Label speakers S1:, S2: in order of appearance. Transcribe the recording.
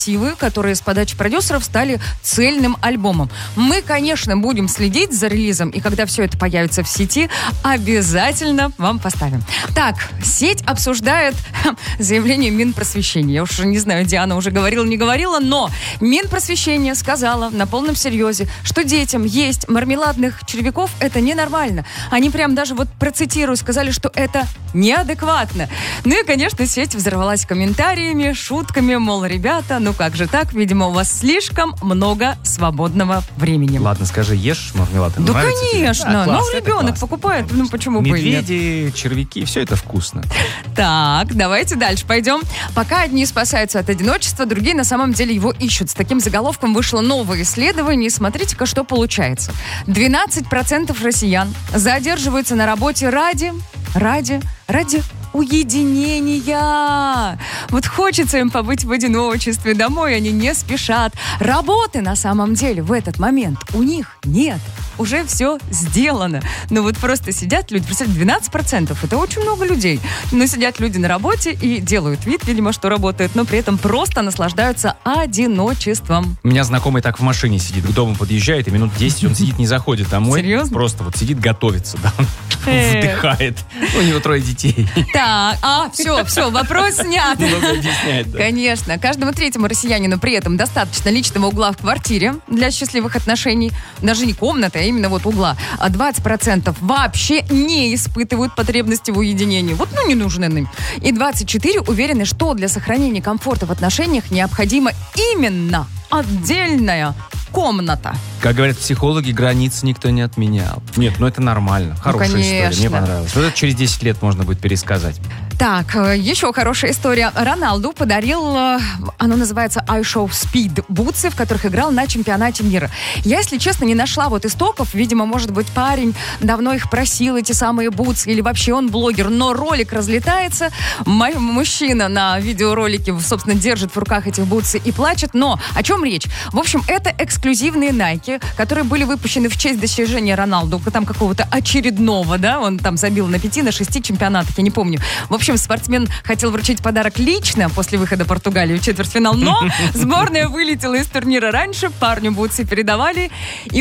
S1: которые с подачи продюсеров стали цельным альбомом. Мы, конечно, будем следить за релизом, и когда все это появится в сети, обязательно вам поставим. Так, сеть обсуждает заявление Минпросвещения. Я уж не знаю, Диана уже говорила, не говорила, но Минпросвещение сказала на полном серьезе, что детям есть мармеладных червяков — это ненормально. Они прям даже, вот процитирую, сказали, что это неадекватно. Ну и, конечно, сеть взорвалась комментариями, шутками, мол, ребята, ну как же так? Видимо, у вас слишком много свободного времени.
S2: Ладно, скажи, ешь мармелад?
S1: Да, конечно.
S2: Да,
S1: ну,
S2: классно,
S1: ребенок покупает, ну почему бы и нет?
S2: Медведи, червяки, все это вкусно.
S1: Так, давайте дальше пойдем. Пока одни спасаются от одиночества, другие на самом деле его ищут. С таким заголовком вышло новое исследование. И смотрите-ка, что получается. 12% россиян задерживаются на работе ради уединения. Вот хочется им побыть в одиночестве, домой они не спешат. Работы на самом деле в этот момент у них нет. Уже все сделано. Но вот просто сидят люди, представьте, 12%, это очень много людей. Но сидят люди на работе и делают вид, видимо, что работают, но при этом просто наслаждаются одиночеством.
S2: У меня знакомый так в машине сидит, к дому подъезжает, и минут 10 он сидит, не заходит домой.
S1: Серьезно?
S2: Просто вот сидит, готовится, да. Вдыхает. У него 3 детей.
S1: Так, все, вопрос снят.
S2: Много объясняет, да.
S1: Конечно. Каждому третьему россиянину при этом достаточно личного угла в квартире для счастливых отношений. Даже не комната, а именно вот угла. А 20% вообще не испытывают потребности в уединении. Вот, не нужны им. И 24% уверены, что для сохранения комфорта в отношениях необходима именно отдельная комната.
S2: Как говорят психологи, границ никто не отменял. Нет, это нормально. Хорошая история, мне понравилась. Вот это через 10 лет можно будет пересказать.
S1: Так, еще хорошая история. Роналду подарил, оно называется iShow Speed, бутсы, в которых играл на чемпионате мира. Я, если честно, не нашла вот истоков. Видимо, может быть, парень давно их просил, эти самые бутсы, или вообще он блогер. Но ролик разлетается. Мужчина на видеоролике, собственно, держит в руках этих бутсы и плачет. Но о чем речь? В общем, это эксклюзивные Nike, которые были выпущены в честь достижения Роналду, там какого-то очередного, да, он там забил на 5, на 6 чемпионатах, я не помню. В общем, спортсмен хотел вручить подарок лично после выхода Португалии в четвертьфинал, но сборная вылетела из турнира раньше, парню бутсы передавали, и